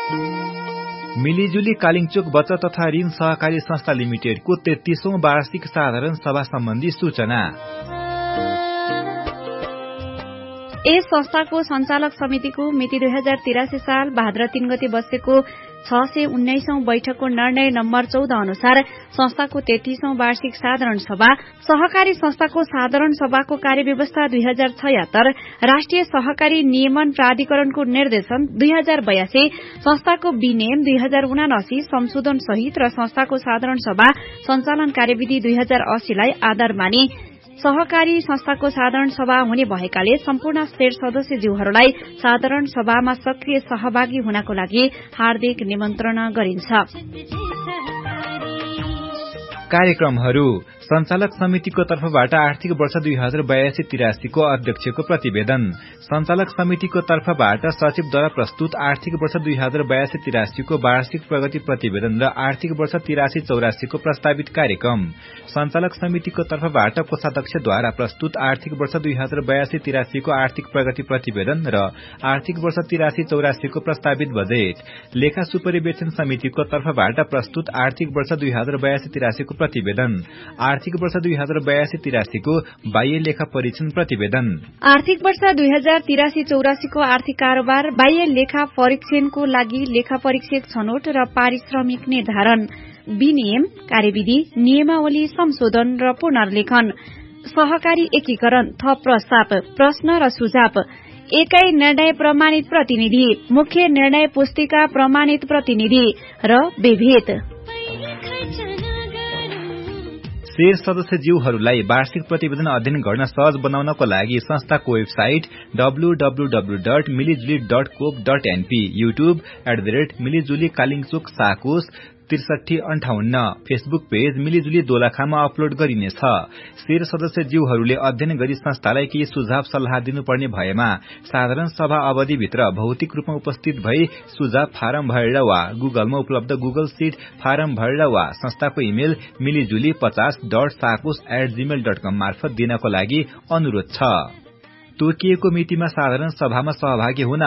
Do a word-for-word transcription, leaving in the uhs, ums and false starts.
मिलिजुली कालिङचोक बचत तथा ऋण सहकारी संस्था लिमिटेडको तेत्तीसौं वार्षिक साधारण सभा सम्बन्धी सूचना। यस संस्थाको सञ्चालक समितिको मिति दुई हजार तिरासी साल भाद्र तीन गते बसेको छ सय उन्नाइसौं बैठकको निर्णय नम्बर चौध अनुसार संस्थाको तेत्तीसौं वार्षिक साधारण सभा सहकारी संस्थाको साधारण सभाको कार्यव्यवस्था दुई हजार छयत्तर राष्ट्रिय सहकारी नियमन प्राधिकरणको निर्देशन दुई हजार बयासी संस्थाको विनियम दुई हजार उनासी संशोधन सहित र संस्थाको साधारण सभा सञ्चालन कार्यविधि दुई हजार अस्सीलाई आधार मानि सहकारी संस्थाको साधारण सभा हुने भएकाले सम्पूर्ण शेर सदस्यज्यूहरूलाई साधारण सभामा सक्रिय सहभागी हुनको लागि हार्दिक निमन्त्रणा गरिन्छ। कार्यक्रमहरू सञ्चालक समितिको तर्फबाट आर्थिक वर्ष दुई हजार बयासी तिरासीको अध्यक्षको प्रतिवेदन। सञ्चालक समितिको तर्फबाट सचिवद्वारा प्रस्तुत आर्थिक वर्ष दुई हजार बयासी तिरासीको वार्षिक प्रगति प्रतिवेदन र आर्थिक वर्ष तिरासी चौरासीको प्रस्तावित कार्यक्रम। सञ्चालक समितिको तर्फबाट कोषाध्यक्षद्वारा प्रस्तुत आर्थिक वर्ष दुई हजार बयासी तिरासीको आर्थिक प्रगति प्रतिवेदन र आर्थिक वर्ष तिरासी चौरासीको प्रस्तावित बजेट। लेखा सुपरिवेक्षण समितिको तर्फबाट प्रस्तुत आर्थिक वर्ष दुई हजार बयासी तिरासीको प्रतिवेदन। आर्थिक वर्ष दुई हजार बयासी तिरासीको बाह्य लेखा परीक्षण प्रतिवेदन। आर्थिक वर्ष दुई हजार तिरासी चौरासीको आर्थिक कारोबार बाह्य लेखा परीक्षणको लागि लेखा परीक्षक छनौट र पारिश्रमिक निर्धारण। विनियम कार्यविधि नियमावली संशोधन र पुनर्लेखन। सहकारी एकीकरण थप प्रस्ताव प्रश्न र सुझाव। एकै निर्णय प्रमाणित प्रतिनिधि मुख्य निर्णय पुस्तिका प्रमाणित प्रतिनिधि र विभेद। शेर सदस्यज्यूहरूलाई वार्षिक प्रतिवेदन अध्ययन गर्न सहज बनाउनको लागि संस्थाको website W W W dot मिलिजुली dot cope dot NP, YouTube at the rate मिलिजुली कालिङचोक साकोस त्रिसठी अन्ठाउन्न, फेसबुक पेज मिलिजुली दोलखामा अपलोड गरिनेछ। शेर सदस्यज्यूहरूले अध्ययन गरी संस्थालाई केही सुझाव सल्लाह दिनुपर्ने भएमा साधारण सभा अवधिभित्र भौतिक रूपमा उपस्थित भई सुझाव फारम भरेर वा गुगलमा उपलब्ध गुगल सीट फारम भरेर वा संस्थाको इमेल मिलिजुली पचास डट साकोस एट जीमेल डट कम मार्फत दिनको लागि अनुरोध छ। तोकिएको मितिमा साधारण सभामा सहभागी हुन